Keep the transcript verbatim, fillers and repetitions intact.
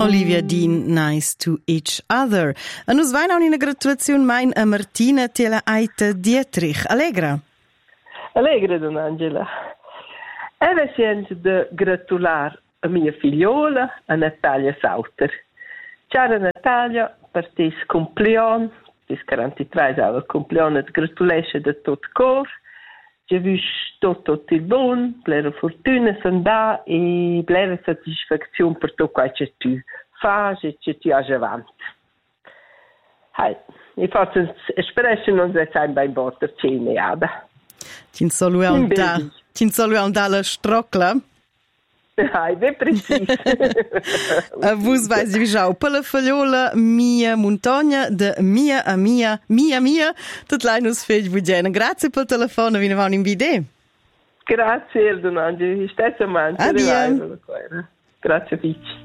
Olivia Dean, Nice to Each Other. E nus vain aunc ina gratulazione mein a Martina tela Aita Dietrich. Allegra? Allegra, don Angela. Eva scienza de gratular a mia figliola, a Natalia Sauter. Ciao Natalia, per tis compleon, tis quarantatré anni compleon, et gratulesce de tot cor. Je vus tot tot il bon, plera fortuna sanda e plera satisfazione per tot quel che tu fai e che tu hai avanti. Hai, e faccio espresso non se sai ben botter cene ada. Tin solo un da, tin solo un da la strocla. Hai, be precis. A vos vais vi jau per la fagliola mia montagna de mia a mia, mia mia, tot leinus fech bugena. Grazie pel telefono, vi ne va in vide. Grazie, Don Angelo, stessa mangia. Addio. Grazie, Fitch.